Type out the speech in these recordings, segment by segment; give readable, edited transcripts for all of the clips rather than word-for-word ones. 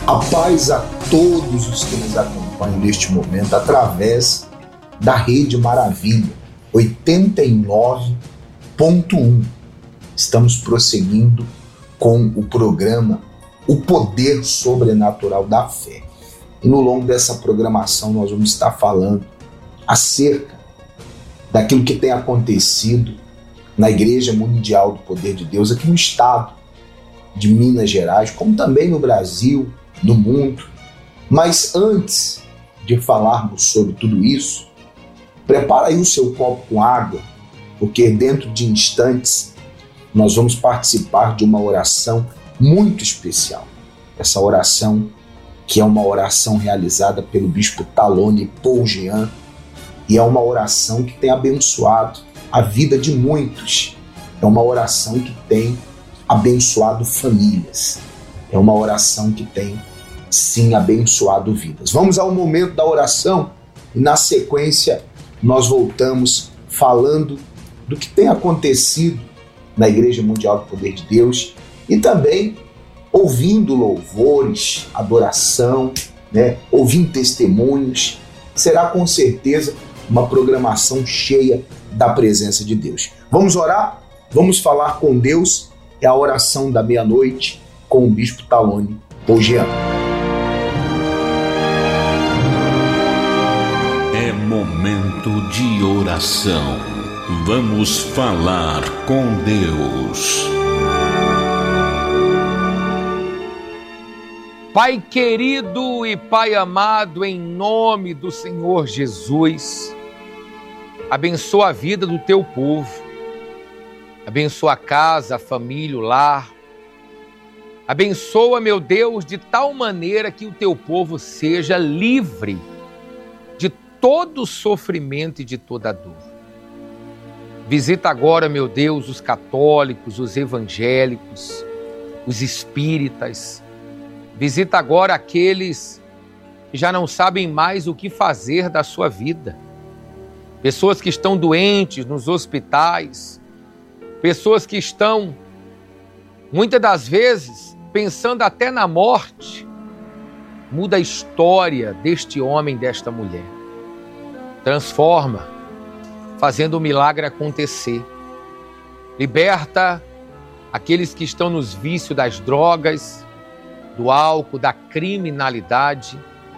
A paz a todos os que nos acompanham neste momento através da Rede Maravilha 89.1. Estamos prosseguindo com o programa O Poder Sobrenatural da Fé. E no longo dessa programação nós vamos estar falando acerca daquilo que tem acontecido na Igreja Mundial do Poder de Deus aqui no estado de Minas Gerais, como também no Brasil, no mundo. Mas antes de falarmos sobre tudo isso, prepara aí o seu copo com água, porque dentro de instantes nós vamos participar de uma oração muito especial. Essa oração que é uma oração realizada pelo bispo Talone Paul Jean, e é uma oração que tem abençoado a vida de muitos. É uma oração que tem abençoado famílias. É uma oração que tem sim abençoado vidas. Vamos ao momento da oração e na sequência nós voltamos falando do que tem acontecido na Igreja Mundial do Poder de Deus e também ouvindo louvores, adoração, ouvindo testemunhos. Será com certeza uma programação cheia da presença de Deus. Vamos orar? Vamos falar com Deus. É a oração da meia-noite com o bispo Talone Paul Jean. É momento de oração. Vamos falar com Deus. Pai querido e Pai amado, em nome do Senhor Jesus, abençoa a vida do teu povo, abençoa a casa, a família, o lar, abençoa, meu Deus, de tal maneira que o teu povo seja livre de todo sofrimento e de toda dor. Visita agora, meu Deus, os católicos, os evangélicos, os espíritas. Visita agora aqueles que já não sabem mais o que fazer da sua vida. Pessoas que estão doentes nos hospitais, pessoas que estão, muitas das vezes, pensando até na morte. Muda a história deste homem, desta mulher. Transforma, fazendo o milagre acontecer. Liberta aqueles que estão nos vícios das drogas, do álcool, da criminalidade.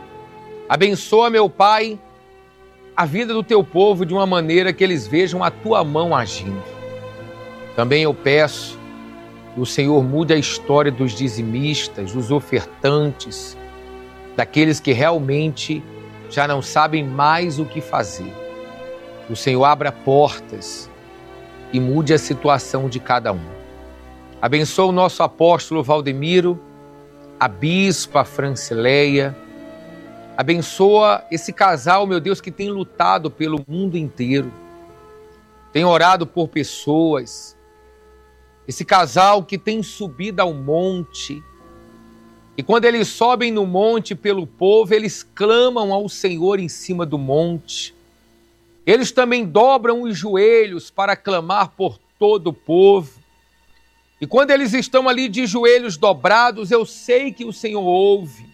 Abençoa, meu Pai, a vida do teu povo de uma maneira que eles vejam a tua mão agindo. Também eu peço que o Senhor mude a história dos dizimistas, dos ofertantes, daqueles que realmente já não sabem mais o que fazer. Que o Senhor abra portas e mude a situação de cada um. Abençoa o nosso apóstolo Valdemiro, a bispa Francileia. Abençoa esse casal, meu Deus, que tem lutado pelo mundo inteiro, tem orado por pessoas. Esse casal que tem subido ao monte, e quando eles sobem no monte pelo povo, eles clamam ao Senhor em cima do monte. Eles também dobram os joelhos para clamar por todo o povo. E quando eles estão ali de joelhos dobrados, eu sei que o Senhor ouve.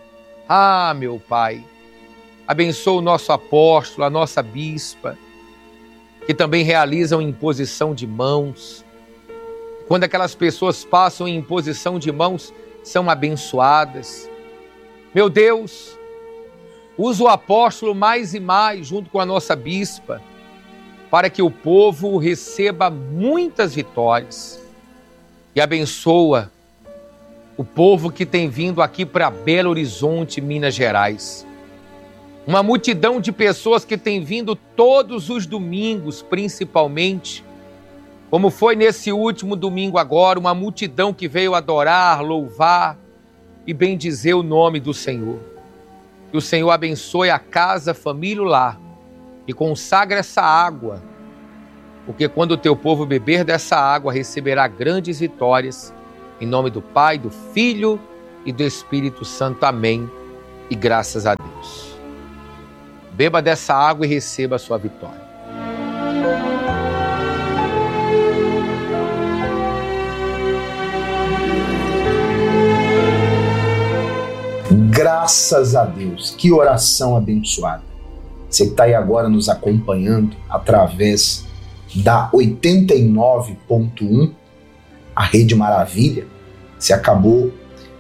Ah, meu Pai, abençoa o nosso apóstolo, a nossa bispa, que também realizam imposição de mãos. Quando aquelas pessoas passam em imposição de mãos, são abençoadas. Meu Deus, usa o apóstolo mais e mais, junto com a nossa bispa, para que o povo receba muitas vitórias. E abençoa o povo que tem vindo aqui para Belo Horizonte, Minas Gerais. Uma multidão de pessoas que tem vindo todos os domingos, principalmente, como foi nesse último domingo agora, uma multidão que veio adorar, louvar e bendizer o nome do Senhor. Que o Senhor abençoe a casa, a família, o lar, e consagre essa água, porque quando o teu povo beber dessa água, receberá grandes vitórias. Em nome do Pai, do Filho e do Espírito Santo. Amém. E graças a Deus. Beba dessa água e receba a sua vitória. Graças a Deus, que oração abençoada. Você que está aí agora nos acompanhando através da 89.1, a Rede Maravilha, você acabou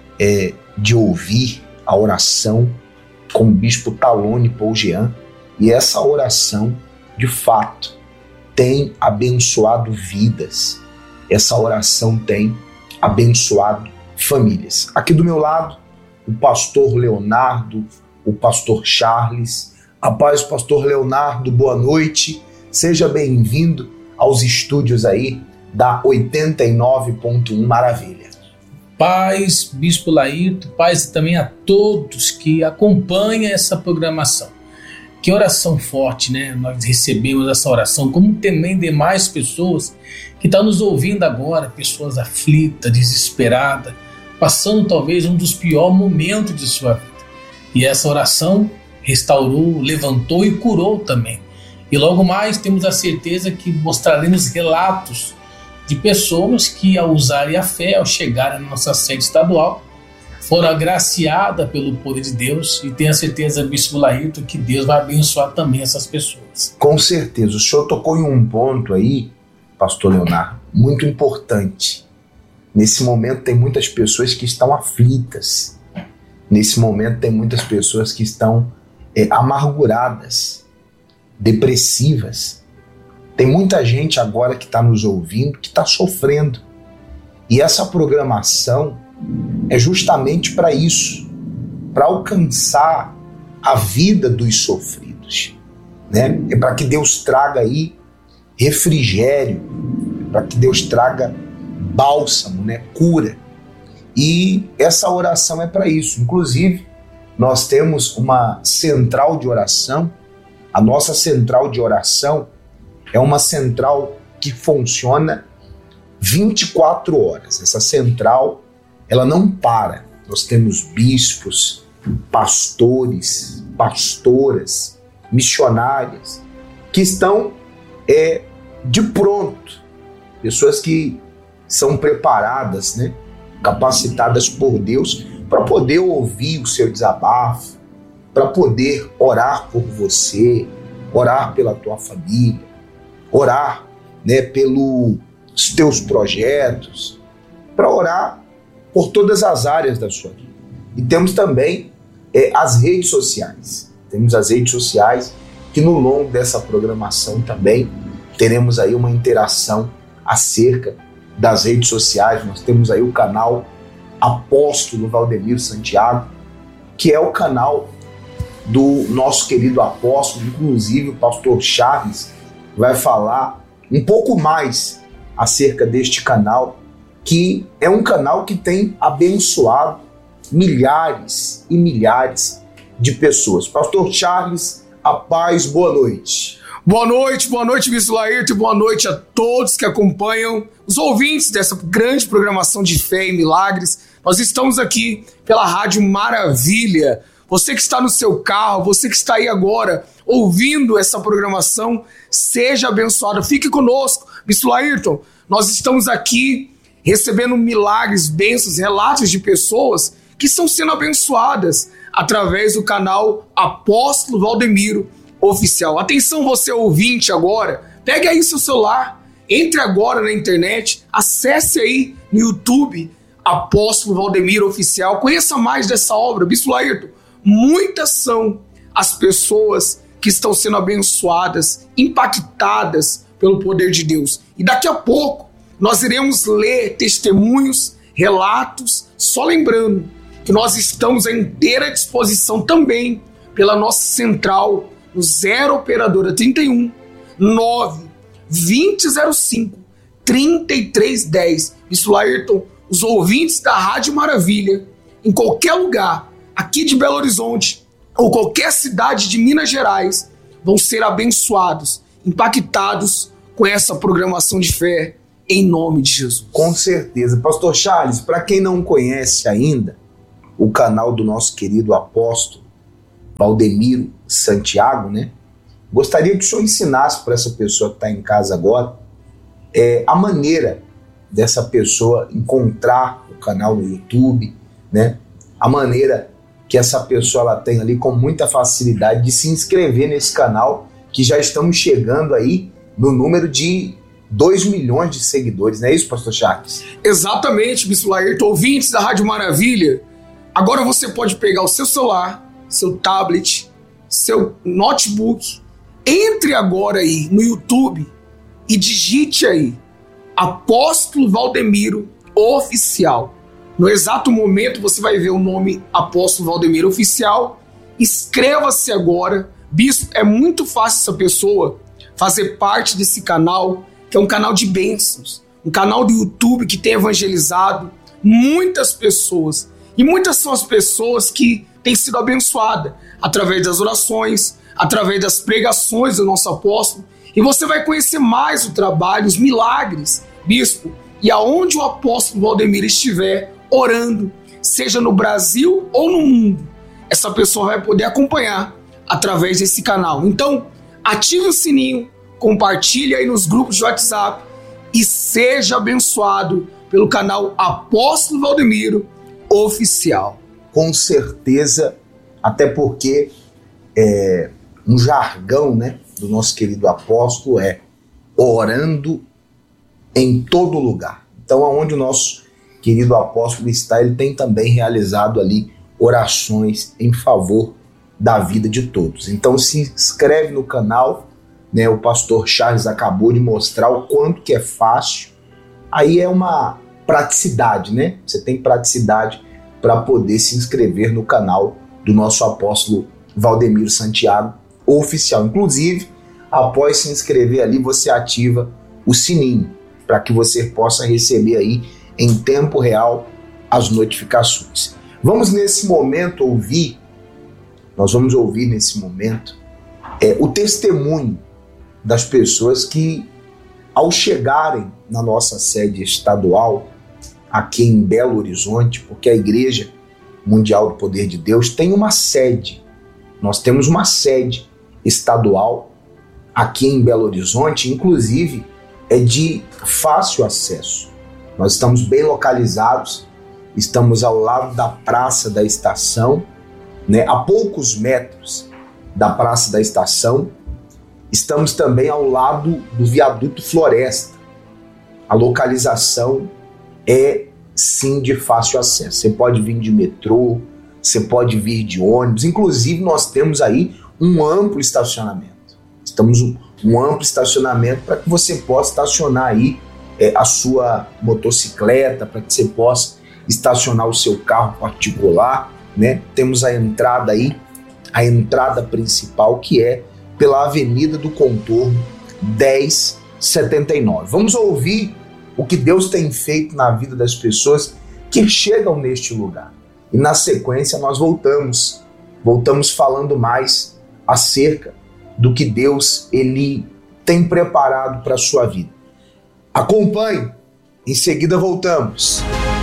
de ouvir a oração com o Bispo Talone Paul Jean, e essa oração, de fato, tem abençoado vidas. Essa oração tem abençoado famílias. Aqui do meu lado, o pastor Leonardo, o pastor Charles. A paz, pastor Leonardo, boa noite. Seja bem-vindo aos estúdios aí da 89.1 Maravilha. Paz, Bispo Laírton, paz também a todos que acompanham essa programação. Que oração forte, né? Nós recebemos essa oração, como também demais pessoas que estão nos ouvindo agora, pessoas aflitas, desesperadas, passando talvez um dos piores momentos de sua vida. E essa oração restaurou, levantou e curou também. E logo mais temos a certeza que mostraremos relatos de pessoas que, ao usarem a fé, ao chegarem na nossa sede estadual, foram agraciadas pelo poder de Deus, e tenho a certeza, Bispo Laírton, que Deus vai abençoar também essas pessoas. Com certeza. O senhor tocou em um ponto aí, pastor Leonardo, muito importante. Nesse momento tem muitas pessoas que estão aflitas. Nesse momento tem muitas pessoas que estão amarguradas, depressivas. Tem muita gente agora que está nos ouvindo que está sofrendo. E essa programação é justamente para isso, para alcançar a vida dos sofridos, né? É para que Deus traga aí refrigério, para que Deus traga bálsamo, né? Cura. E essa oração é para isso. Inclusive, nós temos uma central de oração. A nossa central de oração é uma central que funciona 24 horas. Essa central, ela não para. Nós temos bispos, pastores, pastoras, missionárias, que estão de pronto. Pessoas que são preparadas, né, capacitadas por Deus para poder ouvir o seu desabafo, para poder orar por você, orar pela tua família, orar, né, pelos teus projetos, para orar por todas as áreas da sua vida. E temos também as redes sociais. Temos as redes sociais que no longo dessa programação também teremos aí uma interação acerca das redes sociais. Nós temos aí o canal Apóstolo Valdemiro Santiago, que é o canal do nosso querido apóstolo. Inclusive o pastor Charles vai falar um pouco mais acerca deste canal, que é um canal que tem abençoado milhares e milhares de pessoas. Pastor Charles, a paz, boa noite. Boa noite, Bispo Laírton, boa noite a todos que acompanham, os ouvintes dessa grande programação de fé e milagres. Nós estamos aqui pela Rádio Maravilha. Você que está no seu carro, você que está aí agora ouvindo essa programação, seja abençoado. Fique conosco, Bispo Laírton. Nós estamos aqui recebendo milagres, bênçãos, relatos de pessoas que estão sendo abençoadas através do canal Apóstolo Valdemiro Oficial. Atenção, você ouvinte agora, pegue aí seu celular, entre agora na internet, acesse aí no YouTube Apóstolo Valdemiro Oficial, conheça mais dessa obra. Bispo Laírton, muitas são as pessoas que estão sendo abençoadas, impactadas pelo poder de Deus. E daqui a pouco nós iremos ler testemunhos, relatos, só lembrando que nós estamos à inteira disposição também pela nossa central no 0 Operadora 31 9 2005 3310. Bispo Laírton, os ouvintes da Rádio Maravilha, em qualquer lugar aqui de Belo Horizonte ou qualquer cidade de Minas Gerais, vão ser abençoados, impactados com essa programação de fé, em nome de Jesus. Com certeza. Pastor Charles, para quem não conhece ainda o canal do nosso querido apóstolo Valdemiro Santiago, né? Gostaria que o senhor ensinasse para essa pessoa que está em casa agora a maneira dessa pessoa encontrar o canal no YouTube, né? A maneira que essa pessoa ela tem ali com muita facilidade de se inscrever nesse canal, que já estamos chegando aí no número de 2 milhões de seguidores, não é isso, pastor Charles? Exatamente, Bispo Laírton, ouvintes da Rádio Maravilha. Agora você pode pegar o seu celular, seu tablet, seu notebook, entre agora aí no YouTube e digite aí Apóstolo Valdemiro Oficial. No exato momento você vai ver o nome Apóstolo Valdemiro Oficial. Inscreva-se agora. Bispo, é muito fácil essa pessoa fazer parte desse canal, que é um canal de bênçãos, um canal do YouTube que tem evangelizado muitas pessoas. E muitas são as pessoas que têm sido abençoadas através das orações, através das pregações do nosso apóstolo. E você vai conhecer mais o trabalho, os milagres, bispo. E aonde o apóstolo Valdemiro estiver orando, seja no Brasil ou no mundo, essa pessoa vai poder acompanhar através desse canal. Então, ative o sininho, compartilhe aí nos grupos de WhatsApp e seja abençoado pelo canal Apóstolo Valdemiro Oficial. Com certeza, até porque um jargão, né, do nosso querido apóstolo é orando em todo lugar. Então, aonde o nosso querido apóstolo está, ele tem também realizado ali orações em favor da vida de todos. Então, se inscreve no canal, né? O pastor Charles acabou de mostrar o quanto que é fácil. Aí é uma praticidade, né? Você tem praticidade para poder se inscrever no canal do nosso apóstolo Valdemiro Santiago Oficial. Inclusive, após se inscrever ali, você ativa o sininho para que você possa receber aí em tempo real as notificações. Vamos nesse momento nós vamos ouvir nesse momento o testemunho das pessoas que, ao chegarem na nossa sede estadual, aqui em Belo Horizonte, porque a Igreja Mundial do Poder de Deus tem uma sede, nós temos uma sede estadual aqui em Belo Horizonte, inclusive é de fácil acesso. Nós estamos bem localizados, estamos ao lado da Praça da Estação, né, a poucos metros da Praça da Estação. Estamos também ao lado do Viaduto Floresta. A localização é, sim, de fácil acesso. Você pode vir de metrô, você pode vir de ônibus. Inclusive, nós temos aí um amplo estacionamento. Estamos um amplo estacionamento para que você possa estacionar aí a sua motocicleta, para que você possa estacionar o seu carro particular, né? Temos a entrada aí, a entrada principal, que é pela Avenida do Contorno 1079. Vamos ouvir o que Deus tem feito na vida das pessoas que chegam neste lugar. E na sequência nós voltamos falando mais acerca do que Deus ele tem preparado para a sua vida. Acompanhe, em seguida voltamos.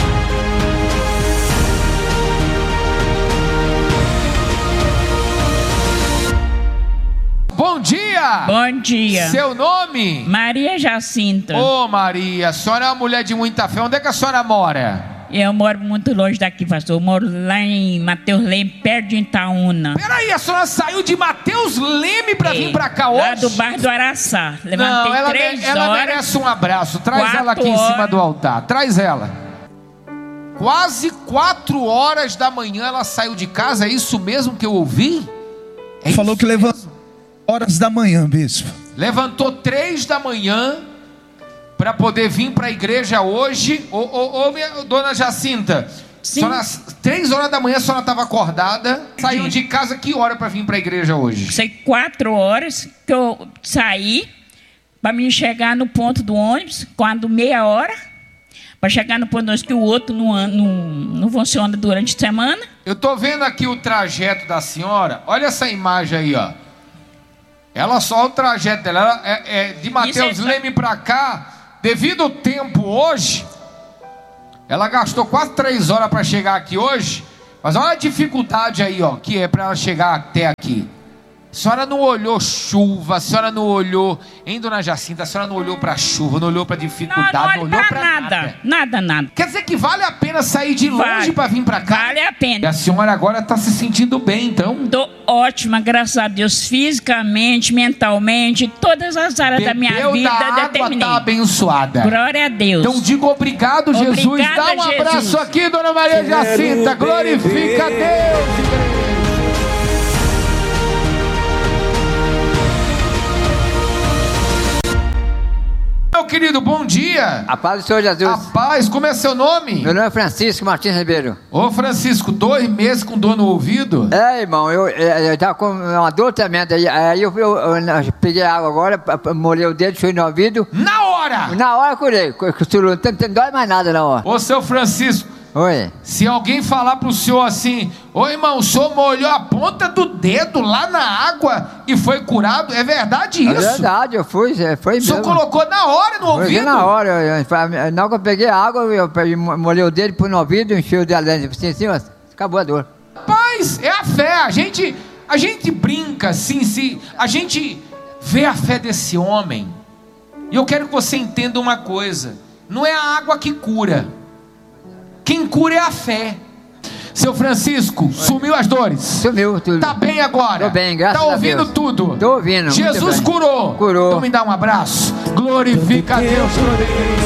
Bom dia! Bom dia. Seu nome? Maria Jacinta. Ô Maria, a senhora é uma mulher de muita fé. Onde é que a senhora mora? Eu moro muito longe daqui, pastor. Eu moro lá em Mateus Leme, perto de Itaúna. Peraí, a senhora saiu de Mateus Leme pra vir pra cá hoje? Lá do bairro do Araçá. Levantei Não, ela merece um abraço. Traz ela aqui em cima do altar. Traz ela. Quase 4 horas da manhã ela saiu de casa. É isso mesmo que eu ouvi? Falou que levantou horas da manhã, bispo. Levantou 3 da manhã para poder vir para a igreja hoje. Ô, minha dona Jacinta, senhora, 3 horas da manhã a senhora estava acordada, saiu de casa que hora para vir para a igreja hoje? Sei 4 horas que eu saí para me chegar no ponto do ônibus, quando meia hora, para chegar no ponto do ônibus, que o outro não funciona durante a semana. Eu estou vendo aqui o trajeto da senhora, olha essa imagem aí, ó. Ela só o trajeto dela, é de Mateus Leme para cá. Devido ao tempo hoje, ela gastou quase 3 horas para chegar aqui hoje. Mas olha a dificuldade aí, ó, que é para ela chegar até aqui. A senhora não olhou chuva, a senhora não olhou, hein, dona Jacinta? A senhora não olhou pra chuva, não olhou pra dificuldade, não olhou pra nada. Nada. Quer dizer que vale a pena sair de longe pra vir pra cá? Vale a pena. E a senhora agora tá se sentindo bem, então? Tô ótima, graças a Deus, fisicamente, mentalmente, todas as áreas da minha vida determinei. Tá abençoada. Glória a Deus. Então diga obrigado, Jesus. Obrigada, Dá um abraço Jesus. aqui, dona Maria Jacinta. Glorifica a Deus. Meu querido, bom dia. A paz do Senhor Jesus. A paz, como é seu nome? Meu nome é Francisco Martins Ribeiro. Ô Francisco, 2 meses com dor no ouvido? É, irmão, eu tava com uma dor tremenda. Aí eu peguei água agora, molhei o dedo, fui no ouvido. Na hora! Na hora eu curei. Não dói mais nada na hora. Ô seu Francisco, oi. Se alguém falar pro senhor assim: ô irmão, o senhor molhou a ponta do dedo lá na água e foi curado, é verdade isso? É verdade, eu fui, foi mesmo. O senhor colocou na hora no ouvido? Na hora, na hora que eu peguei a água, eu molhei o dedo, pus no ouvido, enchi o dedo assim, acabou a dor. Rapaz, é a fé, a gente brinca assim, a gente vê a fé desse homem, e eu quero que você entenda uma coisa: não é a água que cura, quem cura é a fé. Seu Francisco, sumiu as dores? Sumiu tudo. Tá bem agora? Tô bem, graças a Deus. Tá ouvindo tudo? Tô ouvindo. Jesus curou. Curou. Então me dá um abraço. Glorifica a Deus.